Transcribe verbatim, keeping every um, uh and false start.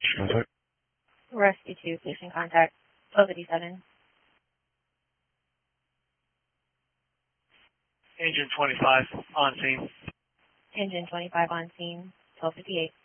Contact. Rescue two, patient contact, twelve fifty-seven. Engine twenty-five, on scene. Engine twenty-five on scene, twelve fifty-eight.